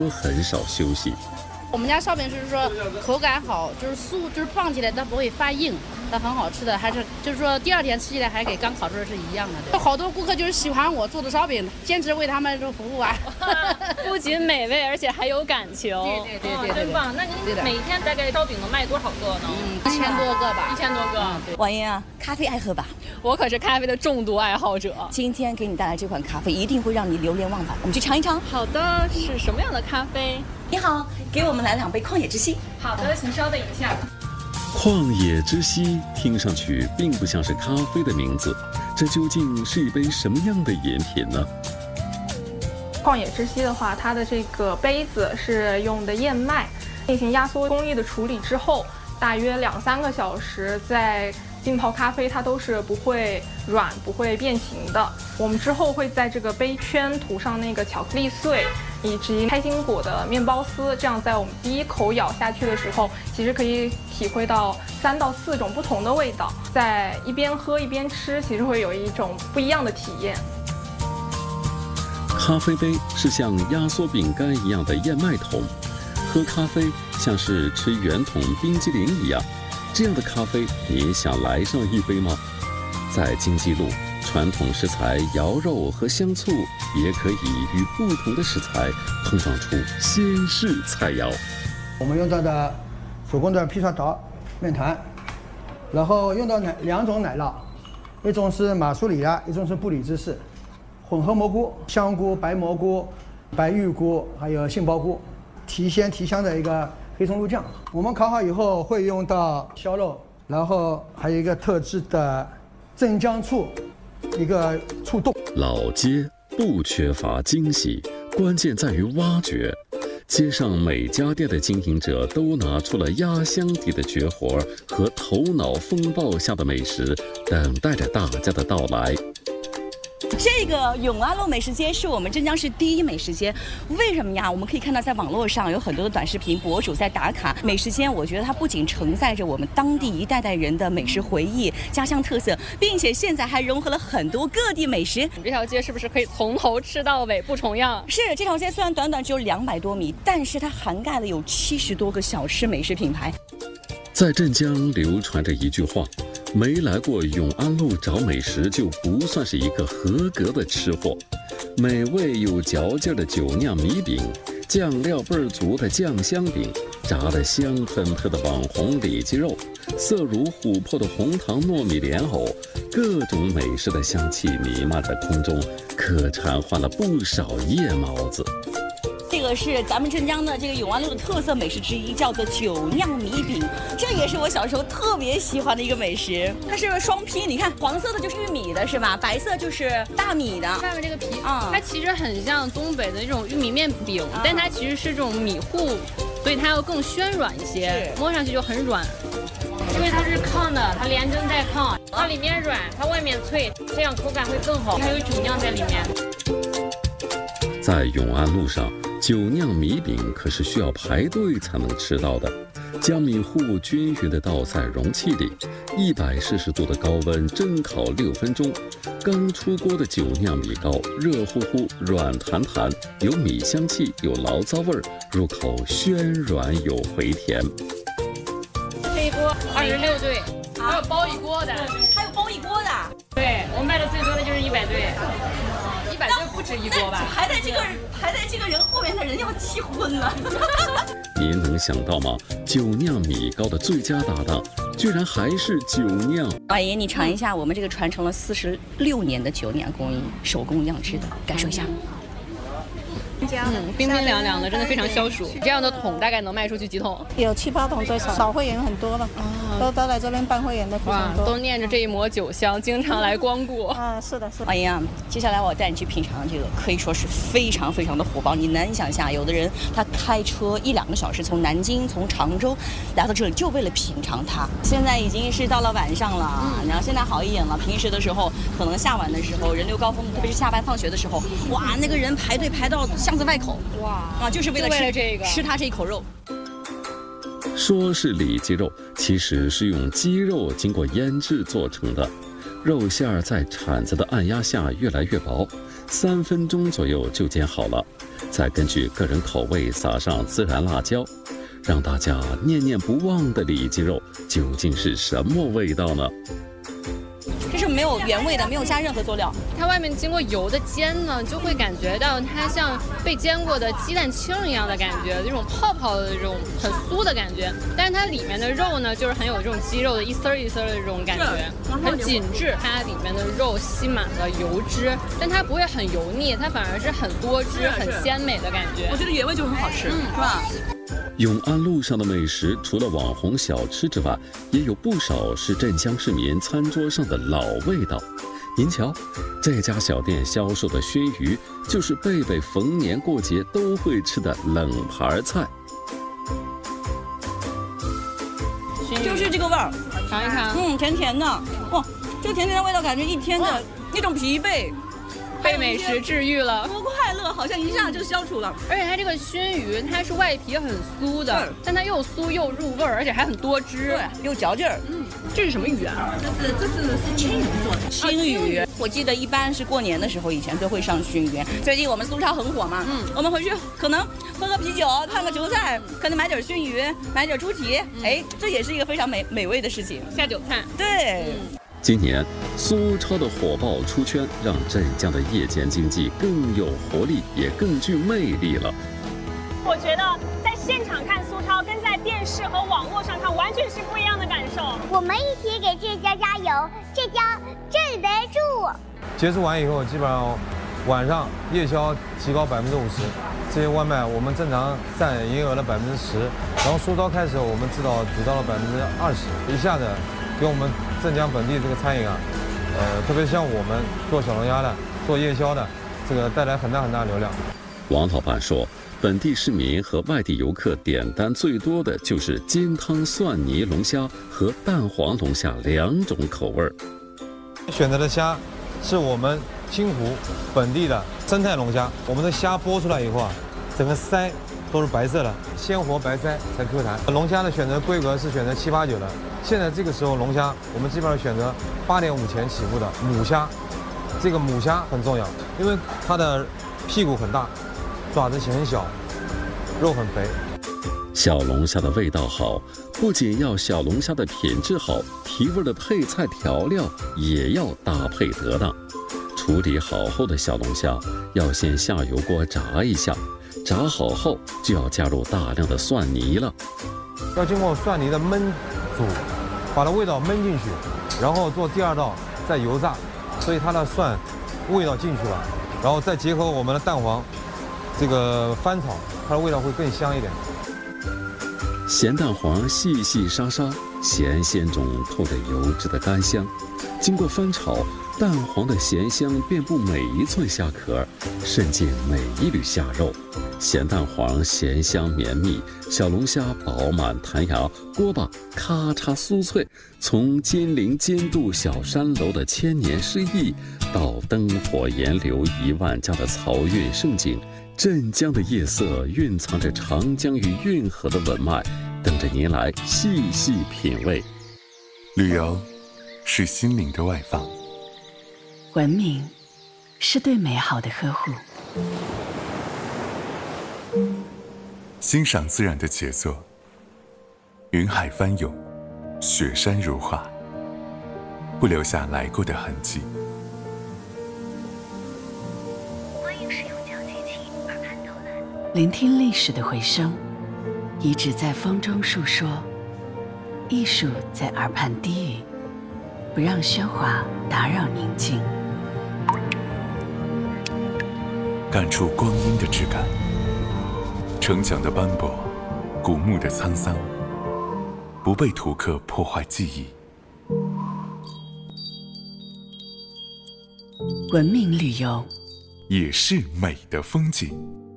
都很少休息。 我们家烧饼是说口感好，就是酥，就是放起来它不会发硬，它很好吃的，还是就是说第二天吃起来还给刚烤出来是一样的。好多顾客就是喜欢我做的烧饼，坚持为他们服务啊。 不仅美味，而且还有感情。 对， 真棒。那您每天大概烧饼能卖多少个呢 ？1000多个吧。 1000多个。 王英啊，咖啡爱喝吧？ 我可是咖啡的重度爱好者。 今天给你带来这款咖啡，一定会让你流连忘返。我们去尝一尝。 好的，是什么样的咖啡？ 你好，给我们来2杯旷野之息。 好的，请稍等一下。 旷野之息听上去并不像是咖啡的名字，这究竟是一杯什么样的饮品呢？ 旷野之息的话，它的这个杯子是用的燕麦，进行压缩工艺的处理之后，大约2-3个小时再浸泡咖啡，它都是不会软、不会变形的。我们之后会在这个杯圈涂上那个巧克力碎以及开心果的面包丝，这样在我们第一口咬下去的时候，其实可以体会到3到4种不同的味道，在一边喝一边吃，其实会有一种不一样的体验。 咖啡杯是像压缩饼干一样的燕麦桶，喝咖啡像是吃圆筒冰激凌一样。这样的咖啡，你想来上一杯吗？在京畿路，传统食材瑶肉和香醋也可以与不同的食材碰撞出新式菜肴。 我们用到的手工的披萨刀、面团，然后用到2种奶酪，一种是马苏里亚，一种是布里芝士，混合蘑菇、香菇、白蘑菇、白玉菇，还有杏鲍菇，提鲜提香的一个黑松露酱。我们烤好以后会用到削肉，然后还有一个特制的镇江醋，一个醋冻。 老街不缺乏惊喜，关键在于挖掘。街上每家店的经营者都拿出了压箱底的绝活和头脑风暴下的美食，等待着大家的到来。 这个永安路美食街是我们镇江市第一美食街，为什么呀？我们可以看到在网络上有很多的短视频博主在打卡美食街。我觉得它不仅承载着我们当地一代代人的美食回忆、家乡特色，并且现在还融合了很多各地美食。 你这条街是不是可以从头吃到尾不重样？ 是，这条街虽然短短只有200多米，但是它涵盖了有70多个小吃美食品牌。 在镇江流传着一句话，没来过永安路找美食就不算是一个合格的吃货。美味有嚼劲的酒酿米饼，酱料倍儿足的酱香饼，炸得香喷喷的网红里脊肉，色如琥珀的红糖糯米莲藕，各种美食的香气弥漫在空中，可馋坏了不少夜猫子。 这个是咱们镇江的这个永安路的特色美食之一，叫做酒酿米饼，这也是我小时候特别喜欢的一个美食。它是双拼，你看黄色的就是玉米的是吧？白色就是大米的。 外面这个皮，它其实很像东北的那种玉米面饼，但它其实是这种米糊，所以它要更暄软一些，摸上去就很软。因为它是炕的，它连蒸带炕，它里面软，它外面脆，这样口感会更好。还有酒酿在里面。 在永安路上，酒酿米饼可是需要排队才能吃到的。将米糊均匀地倒在容器里，140度的高温蒸烤6分钟。刚出锅的酒酿米糕，热乎乎、软弹弹，有米香气，有醪糟味儿，入口暄软有回甜。 这一锅26对，还有包一锅的， 还有包一锅的。 对，我们卖的最多的就是100对。100对不止一锅吧？ 排在这个人后面的人要气昏了。 您能想到吗？酒酿米糕的最佳搭档，居然还是酒酿。 阿姨，你尝一下我们这个传承了46年的酒酿工艺，手工酿制的，感受一下。 冰冰凉凉的，真的非常消暑。这样的桶大概能卖出去几桶？ 有7、8桶最少，少会员很多了，都来这边办会员的非常多， 都念着这一抹酒香，经常来光顾。 是的，是的。 阿姨啊，接下来我带你去品尝这个，可以说是非常非常的火爆。你难以想象，有的人他开车1-2个小时从南京、从常州来到这里，就为了品尝它。现在已经是到了晚上了，然后现在好一点了。平时的时候，可能下晚的时候人流高峰，特别是下班放学的时候，哇，那个人排队排到巷子外口，就是为了吃它这一口肉。 说是里脊肉，其实是用鸡肉经过腌制做成的，肉馅儿在铲子的按压下越来越薄， 3分钟左右就煎好了，再根据个人口味撒上孜然辣椒，让大家念念不忘的里脊肉究竟是什么味道呢？ 这是没有原味的，没有加任何佐料。 它外面经过油的煎呢，就会感觉到它像被煎过的鸡蛋清一样的感觉，这种泡泡的这种很酥的感觉。但是它里面的肉呢，就是很有这种鸡肉的一丝儿一丝儿的这种感觉，很紧致。它里面的肉吸满了油脂，但它不会很油腻，它反而是很多汁、很鲜美的感觉。 我觉得原味就很好吃，是吧？ 永安路上的美食，除了网红小吃之外，也有不少是镇江市民餐桌上的老味道。您瞧，这家小店销售的熏鱼，就是贝贝逢年过节都会吃的冷盘菜。 就是这个味儿， 尝一尝， 甜甜的，哇，这个甜甜的味道，感觉一天的那种疲惫。 被美食治愈了， 多快乐，好像一下就消除了。 而且它这个熏鱼，它是外皮很酥的，但它又酥又入味儿，而且还很多汁， 对，又嚼劲儿。这是什么鱼啊？这是青鱼做的。青鱼，我记得一般是过年的时候，以前都会上熏鱼。最近我们苏超很火嘛，我们回去可能喝个啤酒，看个球赛，可能买点熏鱼，买点猪蹄，哎，这也是一个非常美味的事情。 下酒菜。 对。 今年苏超的火爆出圈，让镇江的夜间经济更有活力，也更具魅力了。 我觉得在现场看苏超跟在电视和网络上看完全是不一样的感受。 我们一起给镇江加油，镇江镇得住。 结束完以后，基本上晚上夜宵提高50%，这些外卖我们正常占营业额的10%，然后苏超开始我们知道只到了20%，一下子给我们镇江本地这个餐饮啊，特别像我们做小龙虾的、做夜宵的，这个带来很大流量。 王老板说，本地市民和外地游客点单最多的就是金汤蒜泥龙虾和蛋黄龙虾2种口味。 选择的虾是我们金湖本地的生态龙虾，我们的虾剥出来以后啊，整个鳃都是白色的，鲜活白鳃才 Q 弹。龙虾的选择规格是选择7、8、9的，现在这个时候龙虾我们基本上选择8.5钱起步的母虾。这个母虾很重要，因为它的屁股很大，爪子很小，肉很肥。 小龙虾的味道好，不仅要小龙虾的品质好，提味的配菜调料也要搭配得当。处理好后的小龙虾要先下油锅炸一下，炸好后就要加入大量的蒜泥了， 要经过蒜泥的焖煮，把它味道焖进去，然后做第2道再油炸，所以它的蒜味道进去了，然后再结合我们的蛋黄这个翻炒，它的味道会更香一点。 咸蛋黄细细沙沙，咸鲜中透着油脂的甘香，经过翻炒，蛋黄的咸香遍布每一寸虾壳，渗进每一缕虾肉。咸蛋黄咸香绵密，小龙虾饱满弹牙，锅巴咔嚓酥脆。从金陵尖渡小山楼的千年诗意，到灯火岩流1万家的漕运盛景，镇江的夜色蕴藏着长江与运河的文脉，等着您来细细品味。 旅游是心灵的外放， 文明是对美好的呵护， 欣赏自然的杰作，云海翻涌，雪山如画，不留下来过的痕迹。 欢迎使用讲机器耳畔导览， 聆听历史的回声，遗址在风中述说，艺术在耳畔低语，不让喧哗打扰宁静， 感触光阴的质感，城墙的斑驳，古墓的沧桑，不被图刻破坏记忆。 文明旅游也是美的风景。